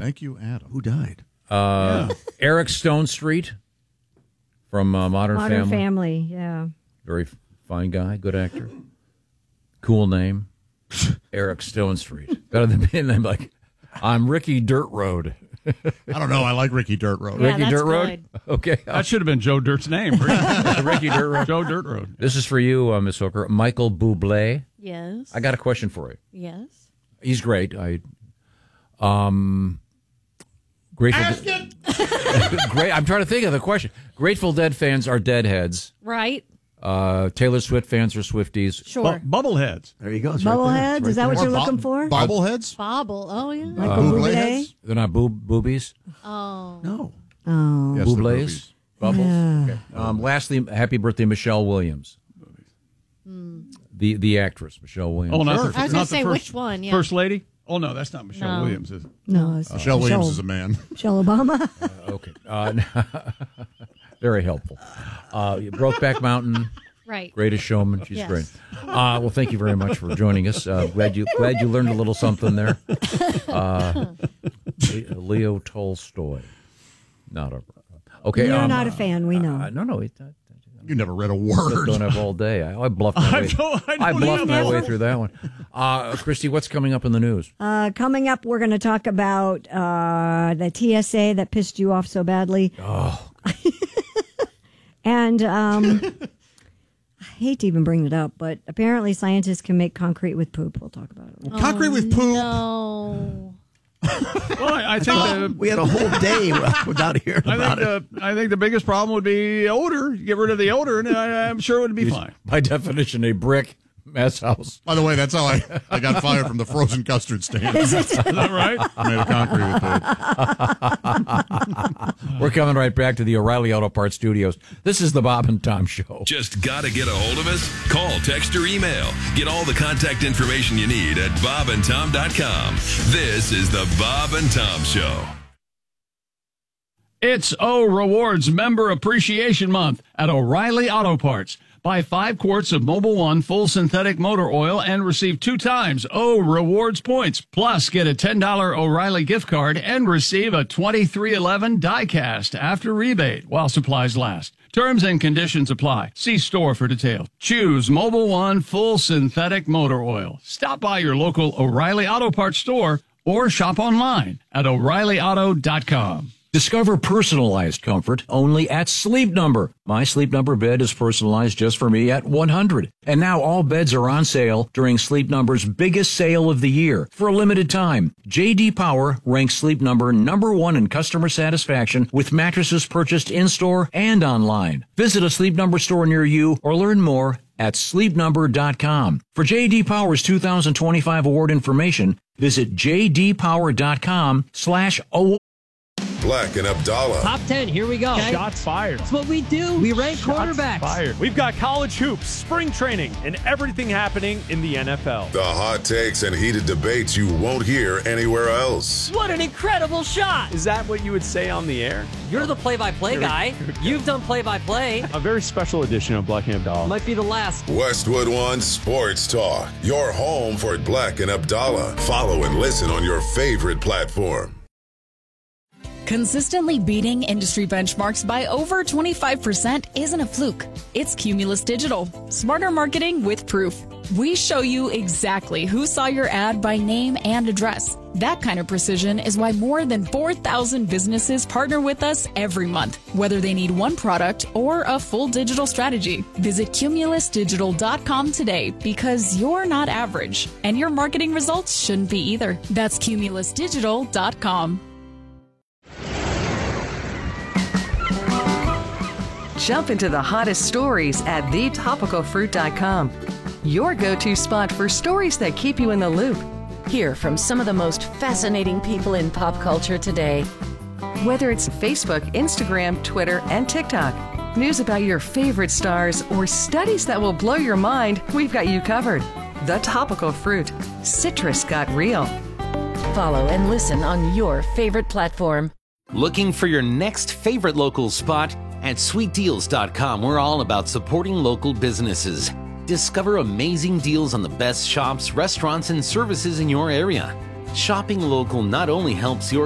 Thank you, Adam. Who died? Eric Stone Street from Modern Family, yeah. Very fine guy, good actor. Cool name. Eric Stone Street. Better than being named like, I'm Ricky Dirt Road. I don't know. I like Ricky Dirt Road. Yeah, Ricky that's Dirt good. Road? Okay. That should have been Joe Dirt's name. Ricky Dirt Road. Joe Dirt Road. This is for you, Miss Hooker. Michael Bublé. Yes. I got a question for you. Yes. He's great. Grateful. Ask it! Great. I'm trying to think of the question. Grateful Dead fans are deadheads. Right. Taylor Swift fans are Swifties. Sure. Bubbleheads. There you go. It's right there. Bubbleheads, It's right is that there. what you're Or looking for? Bobbleheads? Bobble. Oh, yeah. Michael Bublé Bublé? heads? They're not boobies. Oh. No. Oh. Yes, they're Bublés. boobies. Bubbles. Yeah. Okay. Lastly, happy birthday, Michelle Williams. The actress, Michelle Williams. Oh, not Sure. the, I was not gonna the say, first, which one? Yeah. First lady? Oh, no, that's not Michelle No. Williams, is it? No, it's Michelle Williams is a man. Michelle Obama. Okay. Very helpful. Brokeback Mountain. Right. Greatest Showman. She's Yes. great. Well, thank you very much for joining us. Glad you learned a little something there. Leo Tolstoy. Not a. Okay. You're not a fan, we know. No. You never read a Just word. don't have all day. I bluffed my way. I bluffed my way through that one. Christy, what's coming up in the news? Coming up, we're going to talk about the TSA that pissed you off so badly. Oh. And I hate to even bring it up, but apparently scientists can make concrete with poop. We'll talk about it. Concrete with poop. No. Well, I think We had a whole day without hearing about it. I think the biggest problem would be odor. You get rid of the odor, and I'm sure it would be fine. By definition, a brick mess house. By the way, that's how I got fired from the frozen custard stand. Is it? Is that right? I made a concrete with poop. We're coming right back to the O'Reilly Auto Parts Studios. This is the Bob and Tom Show. Just gotta get a hold of us? Call, text, or email. Get all the contact information you need at bobandtom.com. This is the Bob and Tom Show. It's O Rewards Member Appreciation Month at O'Reilly Auto Parts. Buy 5 quarts of Mobil 1 full synthetic motor oil and receive 2 times O Rewards points. Plus, get a $10 O'Reilly gift card and receive a 2311 die-cast after rebate while supplies last. Terms and conditions apply. See store for details. Choose Mobil 1 full synthetic motor oil. Stop by your local O'Reilly Auto Parts store or shop online at O'ReillyAuto.com. Discover personalized comfort only at Sleep Number. My Sleep Number bed is personalized just for me at $100. And now all beds are on sale during Sleep Number's biggest sale of the year. For a limited time, J.D. Power ranks Sleep Number #1 in customer satisfaction with mattresses purchased in-store and online. Visit a Sleep Number store near you or learn more at sleepnumber.com. For J.D. Power's 2025 award information, visit jdpower.com/award. Black and Abdallah. Top 10, here we go. Shots fired. That's what we do. We rank quarterbacks. Fired. We've got college hoops, spring training, and everything happening in the NFL. The hot takes and heated debates you won't hear anywhere else. What an incredible shot. Is that what you would say on the air? You're the play-by-play guy. You've done play-by-play. A very special edition of Black and Abdallah. Might be the last. Westwood One Sports Talk. Your home for Black and Abdallah. Follow and listen on your favorite platform. Consistently beating industry benchmarks by over 25% isn't a fluke. It's Cumulus Digital. Smarter marketing with proof. We show you exactly who saw your ad by name and address. That kind of precision is why more than 4,000 businesses partner with us every month, whether they need one product or a full digital strategy. Visit cumulusdigital.com today because you're not average, and your marketing results shouldn't be either. That's cumulusdigital.com. Jump into the hottest stories at thetopicalfruit.com. Your go-to spot for stories that keep you in the loop. Hear from some of the most fascinating people in pop culture today. Whether it's Facebook, Instagram, Twitter, and TikTok, news about your favorite stars, or studies that will blow your mind, we've got you covered. The Topical Fruit. Citrus got real. Follow and listen on your favorite platform. Looking for your next favorite local spot? At sweetdeals.com, we're all about supporting local businesses. Discover amazing deals on the best shops, restaurants, and services in your area. Shopping local not only helps your